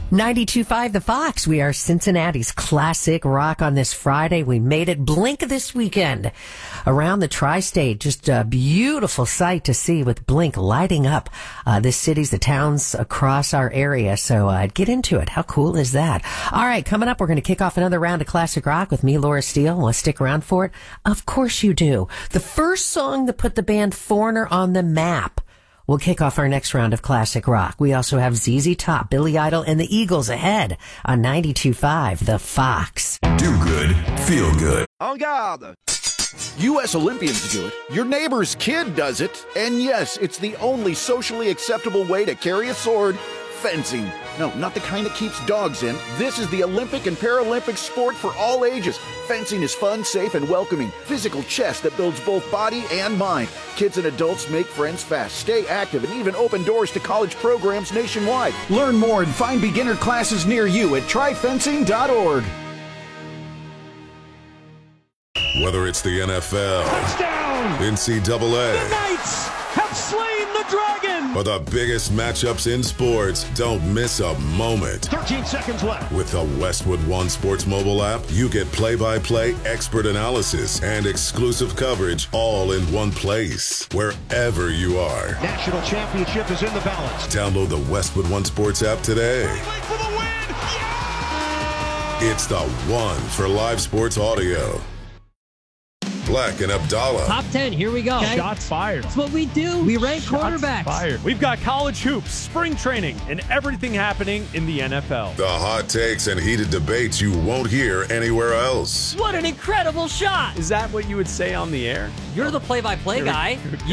92.5 The Fox. We are Cincinnati's classic rock on this Friday. We made it Blink this weekend around the tri-state. Just a beautiful sight to see with Blink lighting up the cities, the towns across our area. So get into it. How cool is that? All right, coming up, we're going to kick off another round of classic rock with me, Laura Steele. Want to stick around for it? Of course you do. The first song that put the band Foreigner on the map. We'll kick off our next round of classic rock. We also have ZZ Top, Billy Idol, and the Eagles ahead on 92.5 The Fox. Do good, feel good. En garde! U.S. Olympians do it. Your neighbor's kid does it. And yes, it's the only socially acceptable way to carry a sword. Fencing. No, not the kind that keeps dogs in. This is the Olympic and Paralympic sport for all ages. Fencing is fun, safe, and welcoming. Physical chess that builds both body and mind. Kids and adults make friends fast, stay active, and even open doors to college programs nationwide. Learn more and find beginner classes near you at tryfencing.org. Whether it's the NFL, touchdown, NCAA, the Knights have slain the dragon, or the biggest matchups in sports, don't miss a moment. 13 seconds left. With the Westwood One Sports mobile app, you get play-by-play, expert analysis, and exclusive coverage all in one place, wherever you are. National championship is in the balance. Download the Westwood One Sports app today. For the win! Yeah! It's the one for live sports audio. Black and Abdallah. Top 10, here we go. Shots fired. That's what we do. We rank quarterbacks. Fired. We've got college hoops, spring training, and everything happening in the NFL. The hot takes and heated debates you won't hear anywhere else. What an incredible shot. Is that what you would say on the air? You're the play-by-play guy.